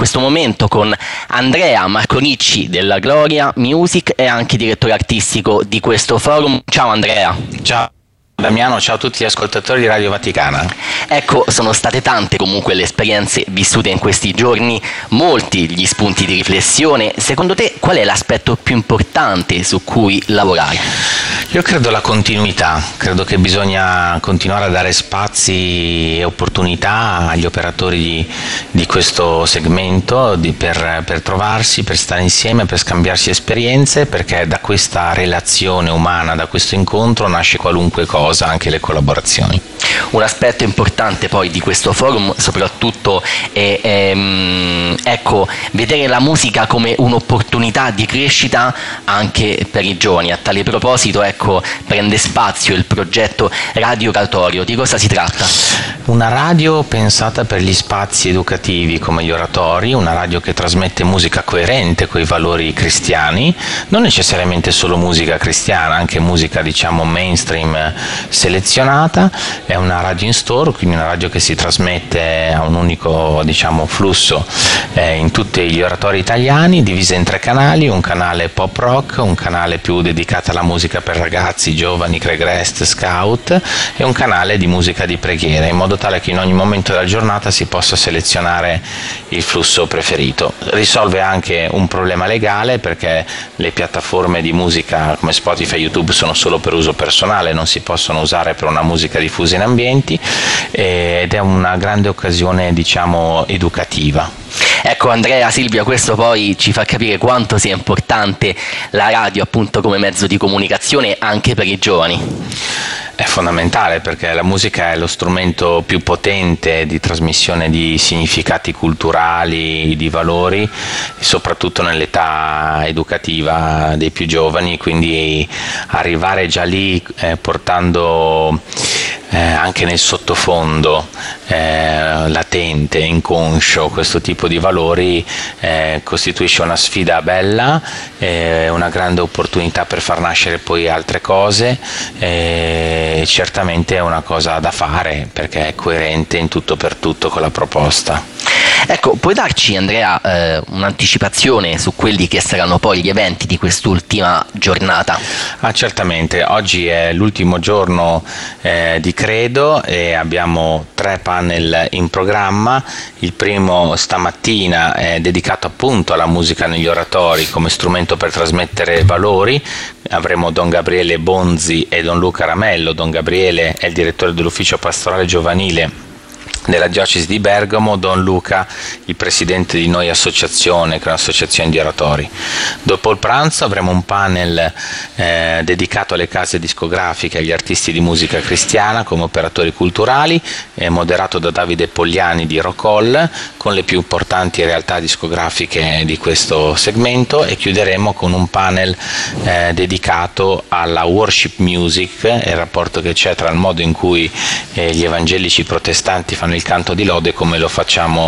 questo momento con Andrea Marconicci della Gloria Music e anche direttore artistico di questo forum. Ciao Andrea. Ciao Damiano, ciao a tutti gli ascoltatori di Radio Vaticana. Ecco, sono state tante comunque le esperienze vissute in questi giorni, molti gli spunti di riflessione. Secondo te qual è l'aspetto più importante su cui lavorare? Io credo la continuità, credo che bisogna continuare a dare spazi e opportunità agli operatori di questo segmento per trovarsi, per stare insieme, per scambiarsi esperienze, perché da questa relazione umana, da questo incontro nasce qualunque cosa, anche le collaborazioni. Un aspetto importante poi di questo forum soprattutto è vedere la musica come un'opportunità di crescita anche per i giovani. A tale proposito prende spazio il progetto Radio Oratorio. Di cosa si tratta? Una radio pensata per gli spazi educativi come gli oratori, una radio che trasmette musica coerente con i valori cristiani, non necessariamente solo musica cristiana, anche musica mainstream selezionata. È una radio in store, quindi una radio che si trasmette a un unico flusso in tutti gli oratori italiani, divisa in 3 canali: un canale pop rock, un canale più dedicato alla musica per ragazzi, giovani, Craigreast, Scout, e un canale di musica di preghiera, in modo tale che in ogni momento della giornata si possa selezionare il flusso preferito. Risolve anche un problema legale, perché le piattaforme di musica come Spotify e YouTube sono solo per uso personale, non si possono usare per una musica diffusa in ambienti, ed è una grande occasione educativa. Ecco Andrea, Silvia, questo poi ci fa capire quanto sia importante la radio appunto come mezzo di comunicazione anche per i giovani. È fondamentale, perché la musica è lo strumento più potente di trasmissione di significati culturali, di valori, soprattutto nell'età educativa dei più giovani, quindi arrivare già lì portando anche nel sottofondo latente, inconscio, questo tipo di valori costituisce una sfida bella, una grande opportunità per far nascere poi altre cose. Certamente è una cosa da fare, perché è coerente in tutto per tutto con la proposta. Ecco, puoi darci Andrea un'anticipazione su quelli che saranno poi gli eventi di quest'ultima giornata? Certamente, oggi è l'ultimo giorno di Credo e abbiamo 3 panel in programma. Il primo stamattina è dedicato appunto alla musica negli oratori come strumento per trasmettere valori. Avremo Don Gabriele Bonzi e Don Luca Ramello. Don Gabriele è il direttore dell'ufficio pastorale giovanile della diocesi di Bergamo, Don Luca il presidente di Noi Associazione, che è un'associazione di oratori. Dopo il pranzo avremo un panel dedicato alle case discografiche e agli artisti di musica cristiana come operatori culturali, moderato da Davide Pogliani di Rockall, con le più importanti realtà discografiche di questo segmento, e chiuderemo con un panel dedicato alla worship music e il rapporto che c'è tra il modo in cui gli evangelici protestanti fanno il canto di lode come lo facciamo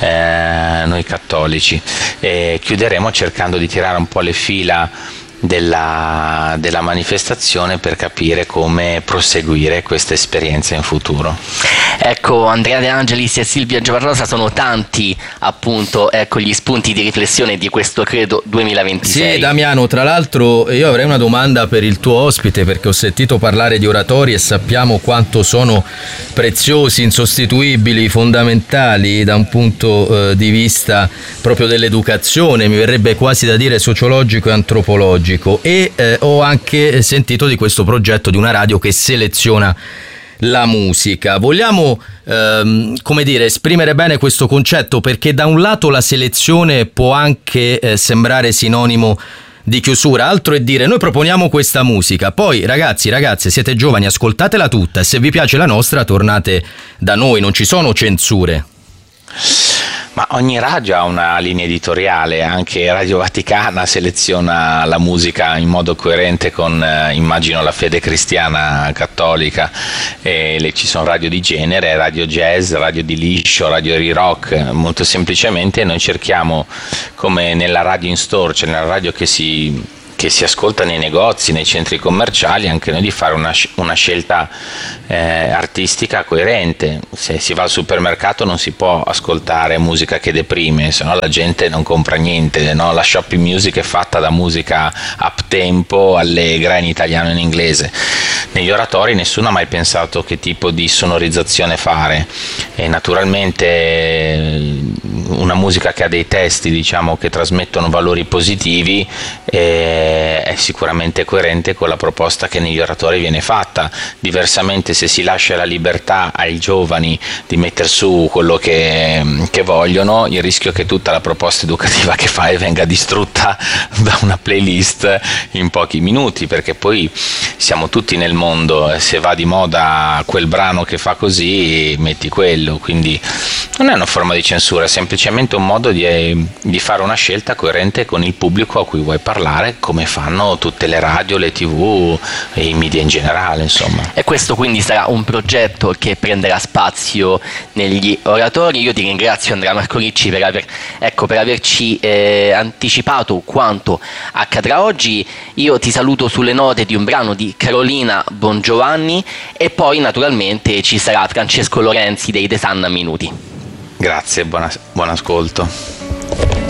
noi cattolici, e chiuderemo cercando di tirare un po' le fila della manifestazione per capire come proseguire questa esperienza in futuro. Ecco, Andrea De Angelis e Silvia Giovarrosa sono tanti appunto gli spunti di riflessione di questo Credo 2026. Sì, Damiano, tra l'altro io avrei una domanda per il tuo ospite, perché ho sentito parlare di oratori e sappiamo quanto sono preziosi, insostituibili, fondamentali da un punto di vista proprio dell'educazione, mi verrebbe quasi da dire sociologico e antropologico. E ho anche sentito di questo progetto di una radio che seleziona la musica. Vogliamo esprimere bene questo concetto, perché da un lato la selezione può anche sembrare sinonimo di chiusura, altro è dire noi proponiamo questa musica, poi ragazzi, ragazze, siete giovani, ascoltatela tutta e se vi piace la nostra tornate da noi, non ci sono censure. Ma ogni radio ha una linea editoriale, anche Radio Vaticana seleziona la musica in modo coerente con, immagino, la fede cristiana cattolica, e ci sono radio di genere, radio jazz, radio di liscio, radio di rock. Molto semplicemente noi cerchiamo, come nella radio in store, cioè nella radio che che si ascolta nei negozi, nei centri commerciali, anche noi di fare una scelta artistica coerente. Se si va al supermercato non si può ascoltare musica che deprime, se no la gente non compra niente, no? La shopping music è fatta da musica up tempo, allegra, in italiano e in inglese. Negli oratori nessuno ha mai pensato che tipo di sonorizzazione fare, e naturalmente una musica che ha dei testi, diciamo, che trasmettono valori positivi è sicuramente coerente con la proposta che negli oratori viene fatta. Diversamente, se si lascia la libertà ai giovani di mettere su quello che vogliono, il rischio è che tutta la proposta educativa che fai venga distrutta da una playlist in pochi minuti, perché poi siamo tutti nel mondo, se va di moda quel brano che fa così, metti quello. Quindi non è una forma di censura, è semplicemente un modo di fare una scelta coerente con il pubblico a cui vuoi parlare, come fanno tutte le radio, le TV e i media in generale, insomma. E questo quindi sarà un progetto che prenderà spazio negli oratori. Io ti ringrazio, Andrea Marcolicci, per averci anticipato quanto accadrà oggi. Io ti saluto sulle note di un brano di Carolina Bongiovanni e poi naturalmente ci sarà Francesco Lorenzi dei The Sun a minuti. Grazie, buon ascolto.